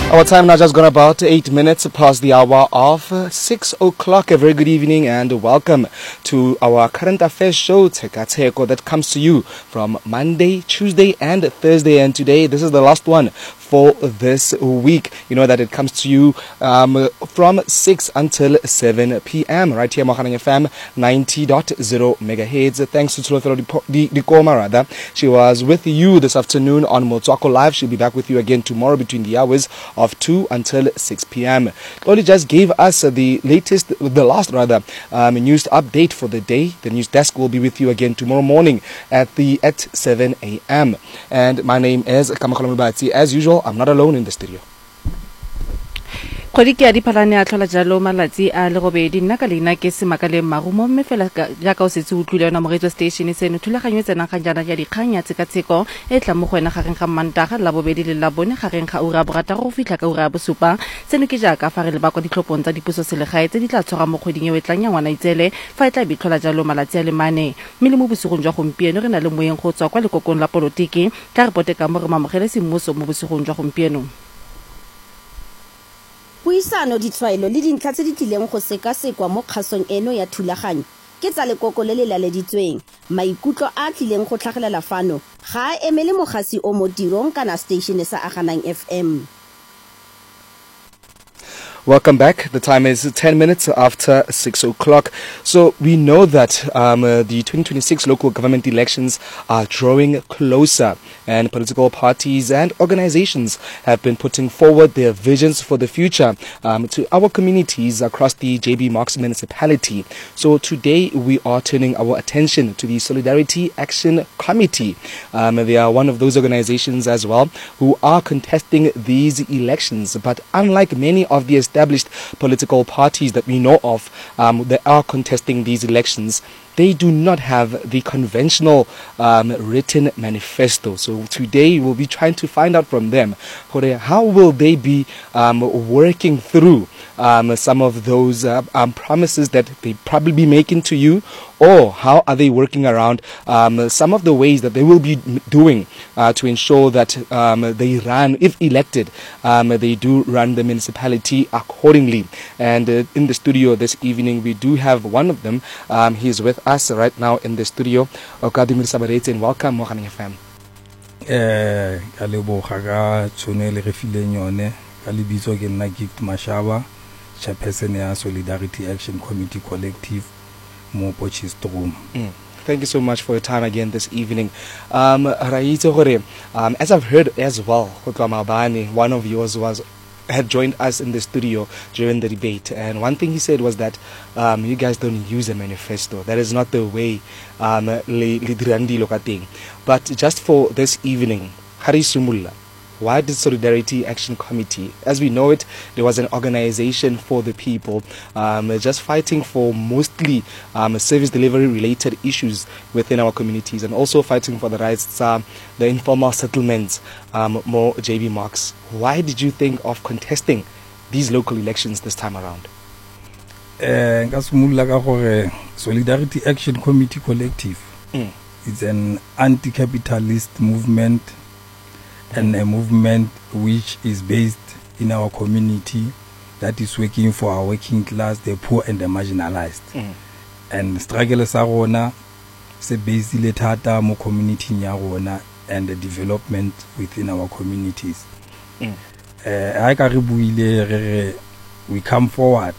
Our time now just gone about 8 minutes past the hour of 6 o'clock. A very good evening and welcome to our current affairs show, Tshekatsheko, that comes to you from Monday, Tuesday and Thursday. And today, this is the last one for this week. You know that it comes to you from 6 until 7 p.m. right here, Mohanang FM 90.0 megahertz. Thanks to Tsulofelo Dikoma, rather. She was with you this afternoon on Motswako Live. She'll be back with you again tomorrow between the hours of 2 until 6 p.m. Oli just gave us the last news update for the day. The news desk will be with you again tomorrow morning at 7 a.m. And my name is Kamakolo Mbatsi. As usual, I'm not alone in the studio. Kgwedi ke a diphalane a tlhola jalo malatsi a legobedi nna ka leina ke Semakale Marumo mme fela jaaka o setse o tlile yona mo radio station seno thulaganyo tsenang ga jana ya dikgang ya tsekatsheko e tla mo go ena gareng ga Mantaga la bobedi le la bone gareng ga ura borataro go fitlha ka ura bosupa seno ke jaaka fa re le ba kwa ditlhophong tsa dipuso selegae tse di tla tshwara mo kgweding e tlang ya ngwana itsele fa e tla bitlhola jalo malatsi a le mane mme le mo bosigong jwa gompieno re na le moyeng go tswa kwa lekokong la politiki tla re pote ka mo re mamogele semmuso mo bosigong jwa gompieno. Puisano ditshwaelo le dintlha tse di tlileng go sekasekwa mo kgasong eno ya thulaganyo ke tsa lekoko le le laleditsweng maikutlo a tlileng go tlhagelela fano ga a emele mogasi o mo tirong kana station sa Aganang FM. Welcome back. The time is 10 minutes after 6 o'clock. So we know that the 2026 local government elections are drawing closer, and political parties and organizations have been putting forward their visions for the future to our communities across the JB Marks municipality. So today we are turning our attention to the Solidarity Action Committee. They are one of those organizations as well who are contesting these elections, but unlike many of the established political parties that we know of that are contesting these elections, they do not have the conventional written manifesto. So today we'll be trying to find out from them how will they be working through some of those promises that they probably be making to you, or how are they working around some of the ways that they will be doing to ensure that they run, if elected, they do run the municipality accordingly. And in the studio this evening we do have one of them. He's with us right now in the studio. Okadimir Sabarete, and welcome Mohanang FM. Ka leboga ka tshone le re fileng yone ka lebitso ke nna Gift Mashaba, chairperson ya Solidarity Action Committee Collective mo Potchefstroom. Thank you so much for your time again this evening. As I've heard as well, one of yours had joined us in the studio during the debate, and one thing he said was that you guys don't use a manifesto. That is not the way. But just for this evening, Hari Sumulla, why did Solidarity Action Committee, as we know it, there was an organization for the people, just fighting for mostly service delivery related issues within our communities, and also fighting for the rights, the informal settlements, more JB Marks. Why did you think of contesting these local elections this time around? Solidarity Action Committee Collective is an anti-capitalist movement, and a movement which is based in our community that is working for our working class, the poor and the marginalized. And struggle sa rona se based le thata mo community nya rona and the development within our communities. We come forward